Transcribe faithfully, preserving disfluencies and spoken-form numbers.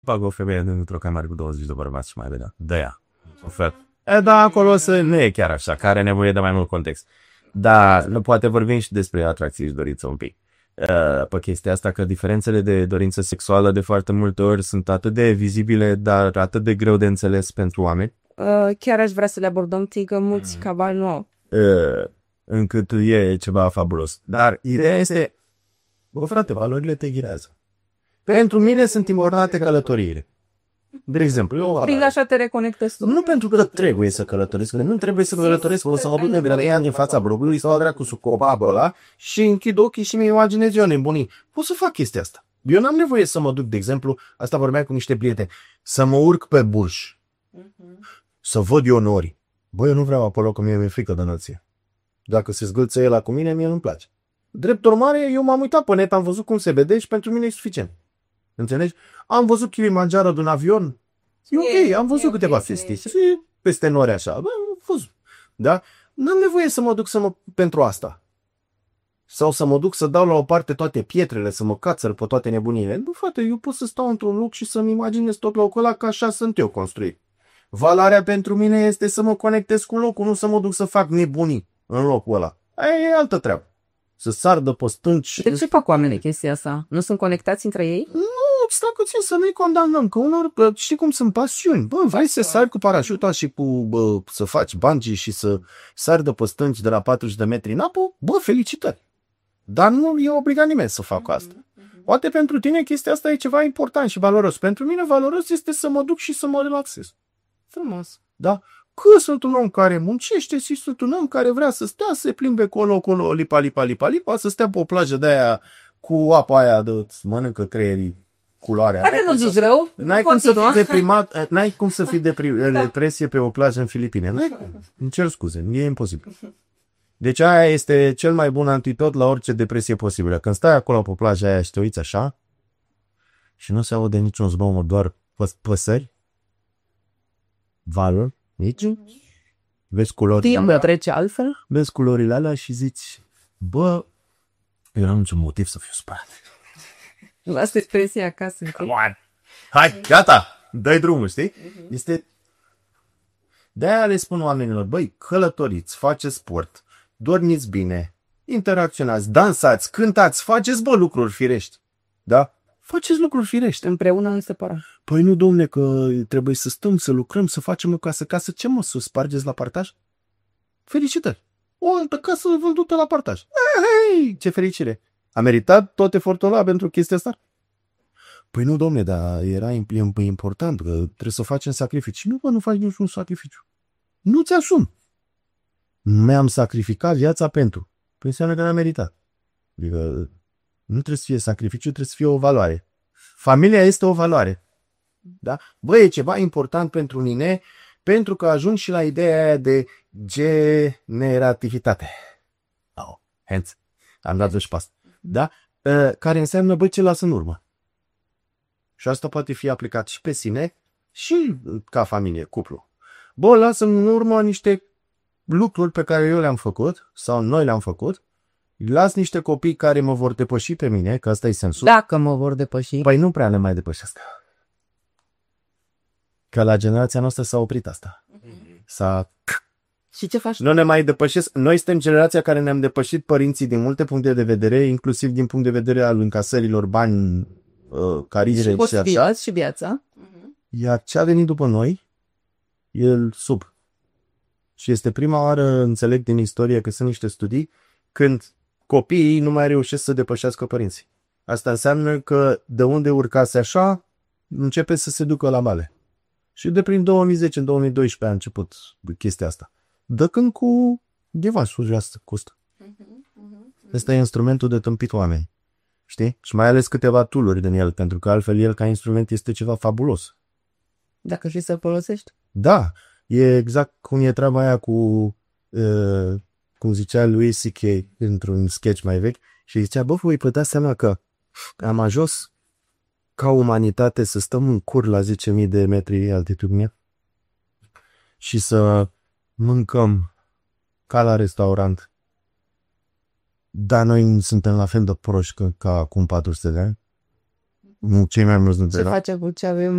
Fac o femeie într-o cameră cu douăzeci de bărbați și mai vedea. De ea. E, da, acolo să nu e chiar așa, care are nevoie de mai mult context. Dar nu poate vorbim și despre atracție și dorință un pic. Uh, pe chestia asta că diferențele de dorință sexuală de foarte multe ori sunt atât de vizibile, dar atât de greu de înțeles pentru oameni. Uh, chiar aș vrea să le abordăm, că mulți mm. cabali nu au. Uh, încât e ceva fabulos. Dar ideea este, bă frate, valorile te ghirează. Pentru mine sunt importante călătoriile. De exemplu, eu... Prin așa te reconectezi tu. Nu pentru că trebuie să călătoresc, nu trebuie să călătoresc, o să mă duc de ea din fața blogului, sau dracu cu copabă ăla și închid ochii și mi imaginez eu nebunii. Pot să fac chestia asta. Eu n-am nevoie să mă duc, de exemplu, asta vorbeam cu niște prieteni, să mă urc pe burj, uh-huh. să văd eu nori. Băi, eu nu vreau acolo, că mie mi-e frică de înălțime. Dacă se zgâlță el cu mine, mie nu-mi place. Drept urmare, eu m-am uitat pe net, am văzut cum se vede și pentru mine e suficient. Înțelegi? Am văzut Kilimanjaro din avion. E ok, am văzut e câteva okay, chestii. Peste nori așa. Bă, am văzut. Da? N-am nevoie să mă duc să mă... pentru asta. Sau să mă duc să dau la o parte toate pietrele, să mă cațăr pe toate nebunile. Nu, frate, eu pot să stau într-un loc și să-mi imaginez tot locul ăla, că așa sunt eu construit. Valoarea pentru mine este să mă conectez cu locul, nu să mă duc să fac nebunii în locul ăla. Aia e altă treabă. Să sar de pe stânci. De ce fac oamenii chestia asta? Nu sunt conectați între ei? Nu, stai puțin să nu-i condamnăm, că unor, știi cum sunt pasiuni. Bă, vai să sari cu parașuta și cu, bă, să faci bungee și să sari de pe stânci de la patruzeci de metri în apă, bă, felicitări. Dar nu e obligat nimeni să facă asta. Poate pentru tine chestia asta e ceva important și valoros. Pentru mine valoros este să mă duc și să mă relaxez. Frumos. Da? Că sunt un om care muncește și sunt un om care vrea să stea, să se plimbe colo-colo, lipa, lipa, lipa, lipa, să stea pe o plajă de aia cu apa aia de mănâncă creierii, culoarea. Care nu zici rău? N-ai cum să fii deprimat, n-ai cum să fii depri, depresie pe o plajă în Filipine. N-ai cum. Îmi cer scuze, e imposibil. Deci aia este cel mai bun antidot la orice depresie posibilă. Când stai acolo pe plaja aia și te uiți așa și nu se aude niciun zgomot, doar păsări, valuri, nici, vezi culorile alea, trece altfel? Vezi culorile alea și zici, bă, eu n-am niciun motiv să fiu spărat. Lasă expresia acasă. Come on. Hai, gata, dai drumul, știi? Uh-huh. Este... De-aia le spun oamenilor, băi, călătoriți, faceți sport, dormiți bine, interacționați, dansați, cântați, faceți, bă, lucruri firești. Da? Faceți lucruri firești. Împreună în separat. Păi nu, domne, că trebuie să stăm, să lucrăm, să facem o casă. Casă ce, mă, să o spargeți la partaj? Felicitări! O altă casă vândută la partaj. Hei, ce fericire! A meritat tot efortul ăla pentru chestia asta? Păi nu, domne, dar era important, că trebuie să facem sacrificii. Nu, bă, nu faci niciun sacrificiu. Nu ți-asumi. Mi-am sacrificat viața pentru. Păi înseamnă că n-am meritat. Adică nu trebuie să fie sacrificiu, trebuie să fie o valoare. Familia este o valoare. Da? Bă, e ceva important pentru mine, pentru că ajung și la ideea aia de generativitate. Oh, hence. Am dat și pas. Da? Uh, care înseamnă, bă, ce lasă în urmă. Și asta poate fi aplicat și pe sine și ca familie, cuplu. Bă, lasă în urmă niște lucruri pe care eu le-am făcut sau noi le-am făcut. Las niște copii care mă vor depăși pe mine, că asta e sensul. Dacă mă vor depăși. Păi nu prea le mai depășesc. Că la generația noastră s-a oprit asta. S-a... Și ce faci? Nu ne mai depășesc. Noi suntem generația care ne-am depășit părinții din multe puncte de vedere, inclusiv din punct de vedere al încasărilor bani, uh, carijere și, și așa. Și viața. Iar ce a venit după noi, el sub. Și este prima oară, înțeleg din istorie, că sunt niște studii, când copiii nu mai reușesc să depășească părinții. Asta înseamnă că de unde urcase așa, începe să se ducă la male. Și de prin două mii zece, în două mii doisprezece a început chestia asta. Dă când cu devasul asta costă. Ăsta e instrumentul de tâmpit oameni. Știi? Și mai ales câteva tool-uri din el, pentru că altfel el ca instrument este ceva fabulos. Dacă știi să-l folosești? Da. E exact cum e treaba aia cu... Uh, cum zicea lui C K într-un sketch mai vechi, și zicea, bă, voi putea seama că am ajuns ca umanitate să stăm în cur la zece mii de metri altitudine și să mâncăm ca la restaurant, dar noi suntem la fel de proști ca acum patru sute de ani. Nu, cei mai mulți dintre Ce da. face cu ce avem